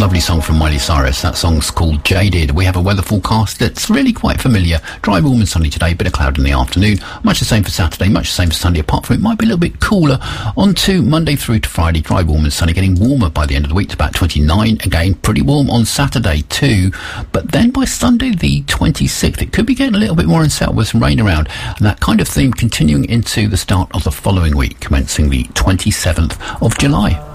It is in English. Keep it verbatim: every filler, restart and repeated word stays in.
Lovely song from Miley Cyrus. That song's called Jaded. We have a weather forecast that's really quite familiar. Dry, warm and sunny today, bit of cloud in the afternoon. Much the same for Saturday, much the same for Sunday, apart from it might be a little bit cooler. On to Monday through to Friday, dry, warm and sunny, getting warmer by the end of the week to about twenty-nine. Again, pretty warm on Saturday too. But then by Sunday the twenty-sixth, it could be getting a little bit more unsettled with some rain around. And that kind of theme continuing into the start of the following week, commencing the twenty-seventh of July.